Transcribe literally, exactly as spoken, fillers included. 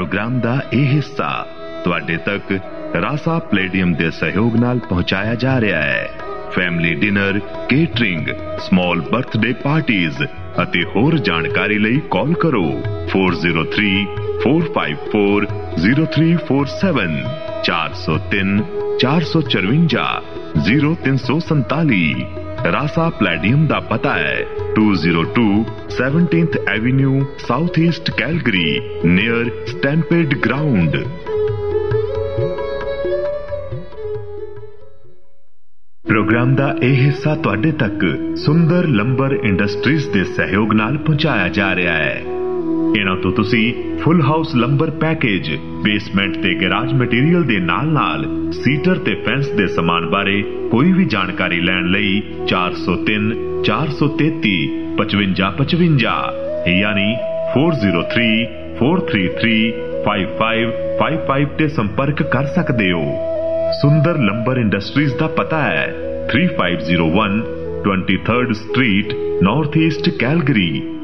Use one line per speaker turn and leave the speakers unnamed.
Programme दा यह हिस्सा तुहाडे तक रासा प्लेडियम दे सहयोग नाल पहुंचाया जा रहा है। Family dinner, catering, small birthday parties अते होर जानकारी लई कॉल करो four zero three four five four zero three four seven चार सौ तीन चार सौ चरवंजा जीरो तीन सौ संताली। रासा प्लेडियम दा पता है to zero to seventeenth Avenue south east Calgary near स्टैंपेड ground. Programme दा यह हिस्सा तुहाडे तक सुंदर लंबर इंडस्ट्रीज दे सहयोग नाल पहुंचाया जा रहा है। इन्हां तो तुसी full house lumbar package, basement ते गैराज मटीरियल दे नाल नाल सीटर ते फेंस दे समान बारे कोई भी जानकारी लैण लई चार सौ तीन चार सौ तेती पचवंजा पचवंजा यानी four zero three four three three five five five five ते संपर्क कर सकते हो। सुंदर लंबर इंडस्ट्रीज दा पता है three five zero one twenty third street north east Calgary